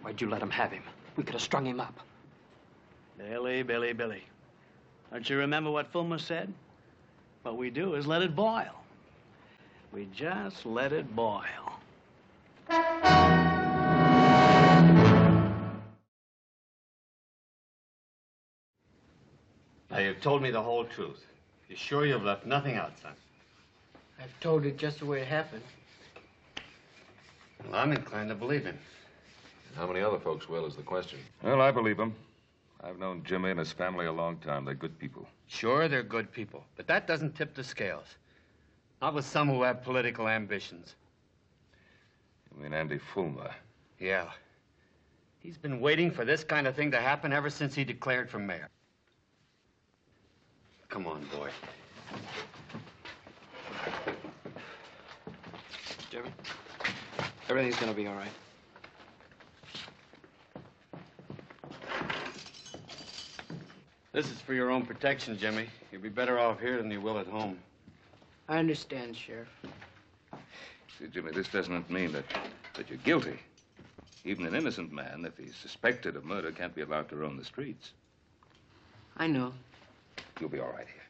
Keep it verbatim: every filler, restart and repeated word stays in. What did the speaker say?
Why'd you let him have him? We could have strung him up. Billy, Billy, Billy. Don't you remember what Fulmer said? What we do is let it boil. We just let it boil. Now, you've told me the whole truth. You sure you've left nothing out, son? I've told it just the way it happened. Well, I'm inclined to believe him. How many other folks will is the question. Well, I believe him. I've known Jimmy and his family a long time. They're good people. Sure, they're good people, but that doesn't tip the scales. Not with some who have political ambitions. You mean Andy Fulmer? Yeah. He's been waiting for this kind of thing to happen ever since he declared for mayor. Come on, boy. Jimmy, everything's gonna be all right. This is for your own protection, Jimmy. You'll be better off here than you will at home. I understand, Sheriff. See, Jimmy, this doesn't mean that, that you're guilty. Even an innocent man, if he's suspected of murder, can't be allowed to roam the streets. I know. You'll be all right here.